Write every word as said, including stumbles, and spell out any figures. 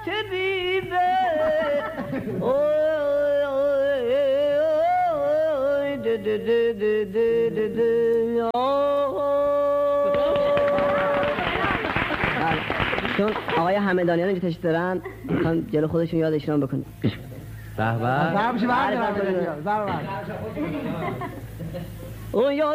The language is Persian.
که دیده اوی اوی ده ده ده ده ده ده ده چون آقای همدانیان اینجا تشریف دارن میخوام جلو خودشون یادشون بکنیم. به به. برم چی برم. برم. برم.